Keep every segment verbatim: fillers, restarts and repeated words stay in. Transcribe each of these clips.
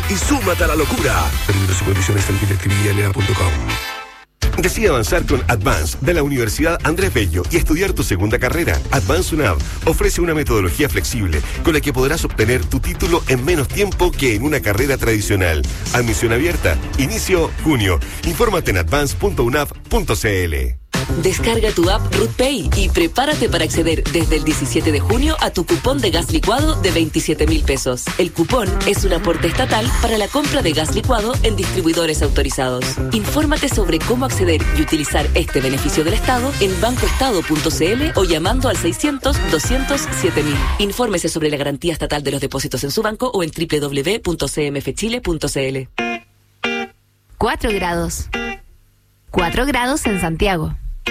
y súmate a la locura. Términos y condiciones en directivo y l a punto com. Decide avanzar con Advance de la Universidad Andrés Bello y estudiar tu segunda carrera. Advance UNAV ofrece una metodología flexible con la que podrás obtener tu título en menos tiempo que en una carrera tradicional. Admisión abierta. Inicio junio. Infórmate en advance punto u n a v punto c l. Descarga tu app RootPay y prepárate para acceder desde el diecisiete de junio a tu cupón de gas licuado de veintisiete mil pesos. El cupón es un aporte estatal para la compra de gas licuado en distribuidores autorizados. Infórmate sobre cómo acceder y utilizar este beneficio del Estado en bancoestado punto c l o llamando al seiscientos, doscientos, siete mil. Infórmese sobre la garantía estatal de los depósitos en su banco o en doble u doble u doble u punto c m f chile punto c l. Cuatro grados. Cuatro grados en Santiago.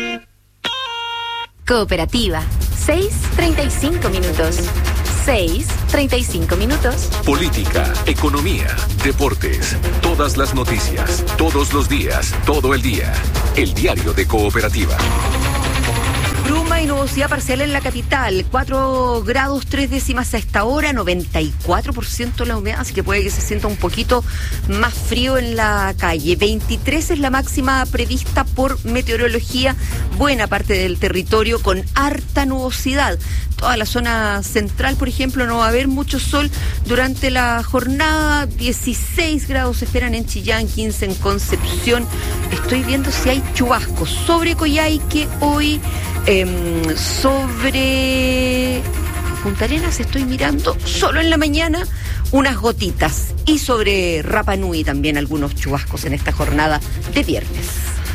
Cooperativa. seis, treinta y cinco minutos. seis, treinta y cinco minutos. Política, economía, deportes, todas las noticias, todos los días, todo el día. El diario de Cooperativa. Bruma y nubosidad parcial en la capital, cuatro grados tres décimas a esta hora, noventa y cuatro por ciento la humedad, así que puede que se sienta un poquito más frío en la calle. veintitrés es la máxima prevista por meteorología, buena parte del territorio con harta nubosidad. Toda la zona central, por ejemplo, no va a haber mucho sol durante la jornada. dieciséis grados se esperan en Chillán, quince en Concepción. Estoy viendo si hay chubascos sobre Coyhaique hoy. Eh, sobre Punta Arenas estoy mirando solo en la mañana unas gotitas, y sobre Rapa Nui también algunos chubascos en esta jornada de viernes.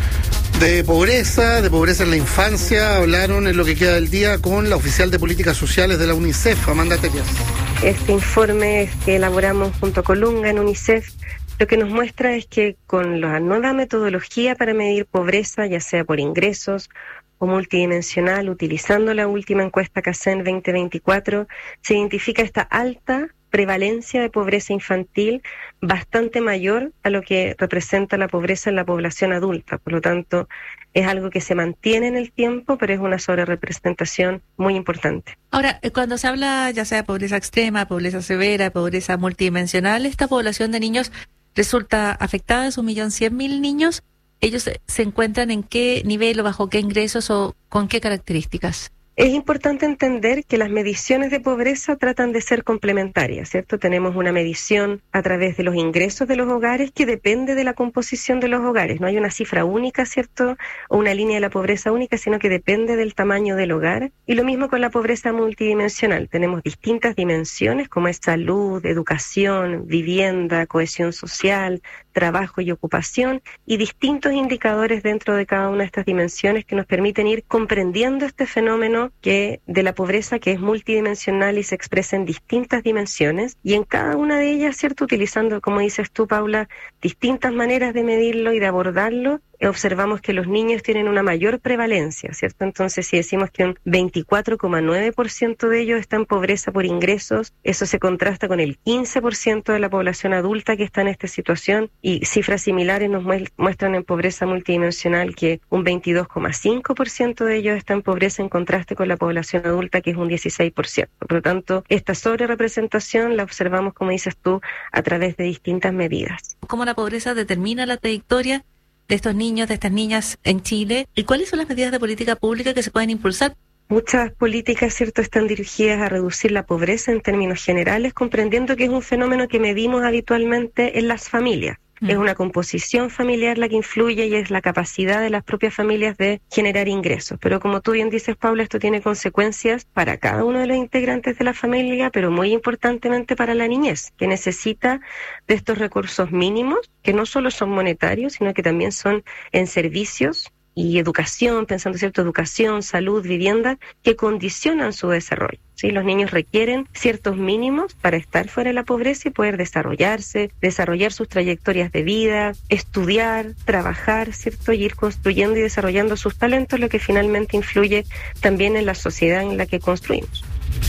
De pobreza, de pobreza en la infancia, hablaron en lo que queda del día con la oficial de Políticas Sociales de la UNICEF, Amanda Telias. Este informe que elaboramos junto a Colunga en UNICEF lo que nos muestra es que con la nueva metodología para medir pobreza, ya sea por ingresos o multidimensional, utilizando la última encuesta CACEN veinte veinticuatro, se identifica esta alta prevalencia de pobreza infantil bastante mayor a lo que representa la pobreza en la población adulta. Por lo tanto, es algo que se mantiene en el tiempo, pero es una sobrerepresentación muy importante. Ahora, cuando se habla ya sea de pobreza extrema, pobreza severa, pobreza multidimensional, esta población de niños resulta afectada, es un millón cien mil niños. ¿Ellos se encuentran en qué nivel o bajo qué ingresos o con qué características? Es importante entender que las mediciones de pobreza tratan de ser complementarias, ¿cierto? Tenemos una medición a través de los ingresos de los hogares que depende de la composición de los hogares. No hay una cifra única, ¿cierto? O una línea de la pobreza única, sino que depende del tamaño del hogar. Y lo mismo con la pobreza multidimensional. Tenemos distintas dimensiones como es salud, educación, vivienda, cohesión social, trabajo y ocupación, y distintos indicadores dentro de cada una de estas dimensiones que nos permiten ir comprendiendo este fenómeno que de la pobreza que es multidimensional y se expresa en distintas dimensiones, y en cada una de ellas, ¿cierto?, utilizando, como dices tú, Paula, distintas maneras de medirlo y de abordarlo, observamos que los niños tienen una mayor prevalencia, ¿cierto? Entonces, si decimos que un veinticuatro coma nueve por ciento de ellos está en pobreza por ingresos, eso se contrasta con el quince por ciento de la población adulta que está en esta situación, y cifras similares nos muestran en pobreza multidimensional que un veintidós coma cinco por ciento de ellos está en pobreza en contraste con la población adulta que es un dieciséis por ciento. Por lo tanto, esta sobrerepresentación la observamos, como dices tú, a través de distintas medidas. ¿Cómo la pobreza determina la trayectoria de estos niños, de estas niñas en Chile? ¿Y cuáles son las medidas de política pública que se pueden impulsar? Muchas políticas, ¿cierto?, están dirigidas a reducir la pobreza en términos generales, comprendiendo que es un fenómeno que medimos habitualmente en las familias. Es una composición familiar la que influye y es la capacidad de las propias familias de generar ingresos. Pero como tú bien dices, Paula, esto tiene consecuencias para cada uno de los integrantes de la familia, pero muy importantemente para la niñez, que necesita de estos recursos mínimos, que no solo son monetarios, sino que también son en servicios y educación, pensando, ¿cierto?, educación, salud, vivienda, que condicionan su desarrollo. ¿Sí? Los niños requieren ciertos mínimos para estar fuera de la pobreza y poder desarrollarse, desarrollar sus trayectorias de vida, estudiar, trabajar, ¿cierto?, y ir construyendo y desarrollando sus talentos, lo que finalmente influye también en la sociedad en la que construimos.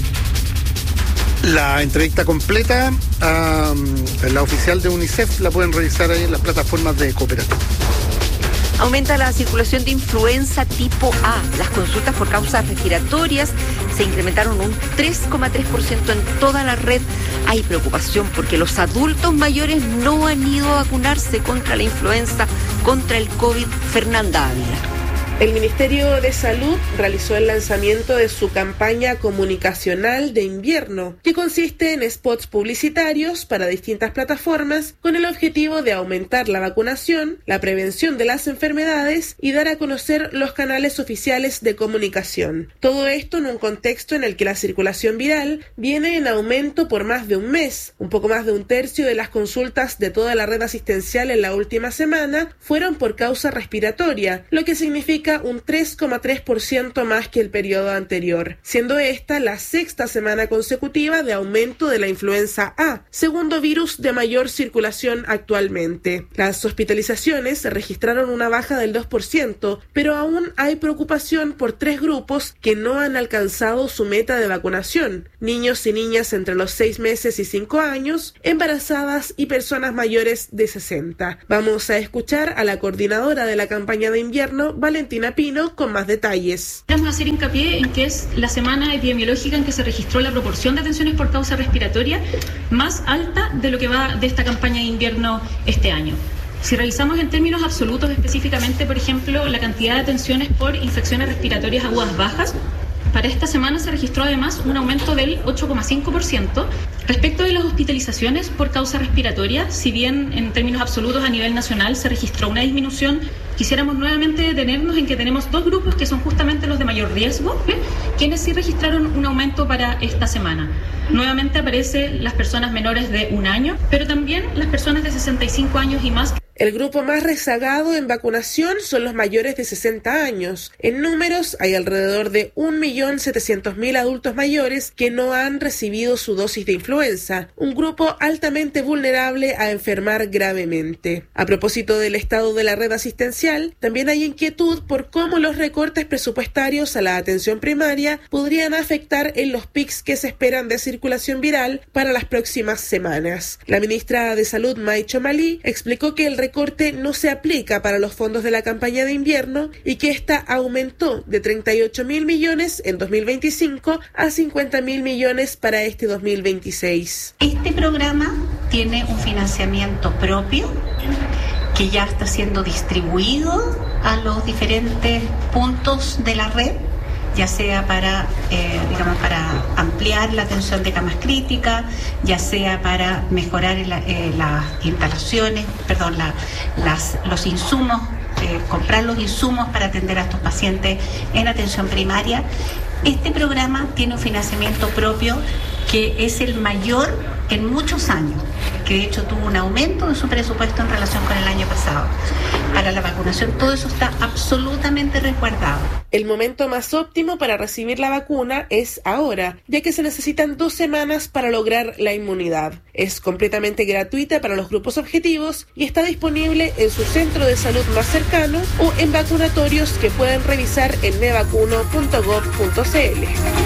La entrevista completa, um, la oficial de UNICEF, la pueden revisar ahí en las plataformas de Cooperativa. Aumenta la circulación de influenza tipo A. Las consultas por causas respiratorias se incrementaron un tres coma tres por ciento en toda la red. Hay preocupación porque los adultos mayores no han ido a vacunarse contra la influenza, contra el COVID. Fernanda Ávila. El Ministerio de Salud realizó el lanzamiento de su campaña comunicacional de invierno, que consiste en spots publicitarios para distintas plataformas con el objetivo de aumentar la vacunación, la prevención de las enfermedades y dar a conocer los canales oficiales de comunicación. Todo esto en un contexto en el que la circulación viral viene en aumento por más de un mes. Un poco más de un tercio de las consultas de toda la red asistencial en la última semana fueron por causa respiratoria, lo que significa un tres coma tres por ciento más que el periodo anterior, siendo esta la sexta semana consecutiva de aumento de la influenza A, segundo virus de mayor circulación actualmente. Las hospitalizaciones se registraron una baja del dos por ciento, pero aún hay preocupación por tres grupos que no han alcanzado su meta de vacunación: niños y niñas entre los seis meses y cinco años, embarazadas y personas mayores de sesenta. Vamos a escuchar a la coordinadora de la campaña de invierno, Valentina Pino, con más detalles. Vamos a hacer hincapié en que es la semana epidemiológica en que se registró la proporción de atenciones por causa respiratoria más alta de lo que va de esta campaña de invierno este año. Si revisamos en términos absolutos específicamente, por ejemplo, la cantidad de atenciones por infecciones respiratorias agudas bajas, para esta semana se registró además un aumento del ocho coma cinco por ciento. Respecto de las hospitalizaciones por causa respiratoria, si bien en términos absolutos a nivel nacional se registró una disminución, quisiéramos nuevamente detenernos en que tenemos dos grupos que son justamente los de mayor riesgo, ¿eh? quienes sí registraron un aumento para esta semana. Nuevamente aparecen las personas menores de un año, pero también las personas de sesenta y cinco años y más. El grupo más rezagado en vacunación son los mayores de sesenta años. En números, hay alrededor de un millón setecientos mil adultos mayores que no han recibido su dosis de influenza, un grupo altamente vulnerable a enfermar gravemente. A propósito del estado de la red asistencial, también hay inquietud por cómo los recortes presupuestarios a la atención primaria podrían afectar en los pics que se esperan de circulación viral para las próximas semanas. La ministra de Salud, May Chomalí, explicó que el recorte no se aplica para los fondos de la campaña de invierno y que ésta aumentó de treinta y ocho mil millones en dos mil veinticinco a cincuenta mil millones para este dos mil veintiséis. Este programa tiene un financiamiento propio que ya está siendo distribuido a los diferentes puntos de la red, ya sea para, eh, digamos, para ampliar la atención de camas críticas, ya sea para mejorar la, eh, las instalaciones, perdón, la, las, los insumos, eh, comprar los insumos para atender a estos pacientes en atención primaria. Este programa tiene un financiamiento propio que es el mayor en muchos años, que de hecho tuvo un aumento de su presupuesto en relación con el año pasado. Para la vacunación todo eso está absolutamente resguardado. El momento más óptimo para recibir la vacuna es ahora, ya que se necesitan dos semanas para lograr la inmunidad. Es completamente gratuita para los grupos objetivos y está disponible en su centro de salud más cercano o en vacunatorios que pueden revisar en mevacuno punto gov punto cl.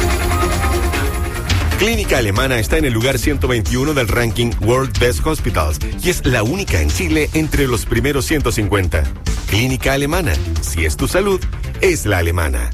Clínica Alemana está en el lugar ciento veintiuno del ranking World Best Hospitals y es la única en Chile entre los primeros ciento cincuenta. Clínica Alemana, si es tu salud, es la alemana.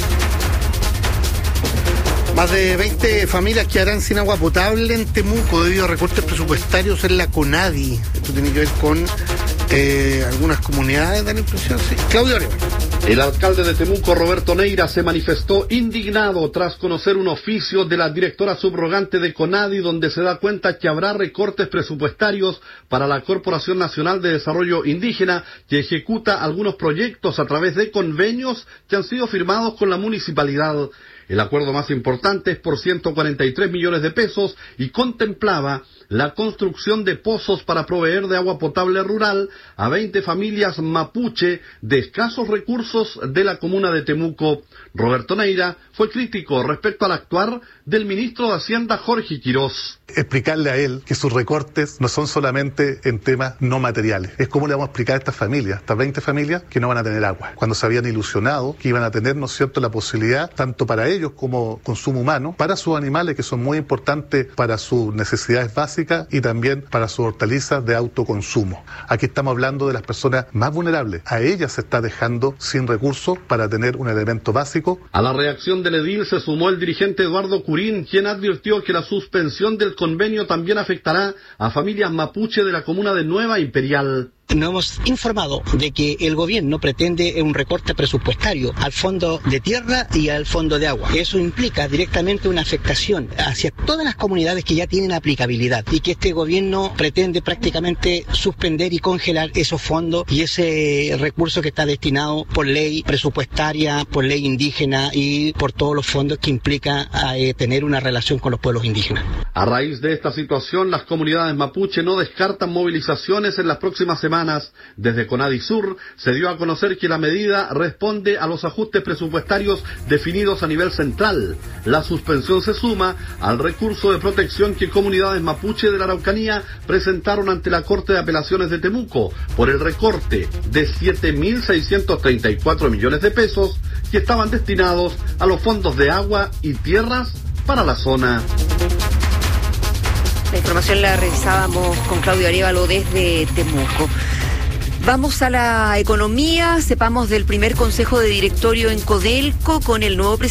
Más de veinte familias quedarán sin agua potable en Temuco debido a recortes presupuestarios en la CONADI. Esto tiene que ver con eh, algunas comunidades, da la impresión, sí. Claudio Arevalo. El alcalde de Temuco, Roberto Neira, se manifestó indignado tras conocer un oficio de la directora subrogante de CONADI donde se da cuenta que habrá recortes presupuestarios para la Corporación Nacional de Desarrollo Indígena, que ejecuta algunos proyectos a través de convenios que han sido firmados con la municipalidad. El acuerdo más importante es por ciento cuarenta y tres millones de pesos y contemplaba la construcción de pozos para proveer de agua potable rural a veinte familias mapuche de escasos recursos de la comuna de Temuco. Roberto Neira fue crítico respecto al actuar del ministro de Hacienda, Jorge Quirós. Explicarle a él que sus recortes no son solamente en temas no materiales. Es cómo le vamos a explicar a estas familias, estas veinte familias, que no van a tener agua, cuando se habían ilusionado que iban a tener, ¿no es cierto?, la posibilidad, tanto para ellos ellos como consumo humano, para sus animales que son muy importantes para sus necesidades básicas y también para sus hortalizas de autoconsumo. Aquí estamos hablando de las personas más vulnerables. A ellas se está dejando sin recursos para tener un elemento básico. A la reacción del edil se sumó el dirigente Eduardo Curín, quien advirtió que la suspensión del convenio también afectará a familias mapuche de la comuna de Nueva Imperial. Nos hemos informado de que el gobierno pretende un recorte presupuestario al fondo de tierra y al fondo de agua. Eso implica directamente una afectación hacia todas las comunidades que ya tienen aplicabilidad y que este gobierno pretende prácticamente suspender y congelar esos fondos y ese recurso que está destinado por ley presupuestaria, por ley indígena y por todos los fondos que implica eh, tener una relación con los pueblos indígenas. A raíz de esta situación, las comunidades mapuche no descartan movilizaciones en las próximas semanas. Desde CONADISUR se dio a conocer que la medida responde a los ajustes presupuestarios definidos a nivel central. La suspensión se suma al recurso de protección que comunidades mapuche de la Araucanía presentaron ante la Corte de Apelaciones de Temuco por el recorte de siete mil seiscientos treinta y cuatro millones de pesos que estaban destinados a los fondos de agua y tierras para la zona. La información la revisábamos con Claudio Arévalo desde Temuco. Vamos a la economía, sepamos del primer consejo de directorio en Codelco con el nuevo presidente.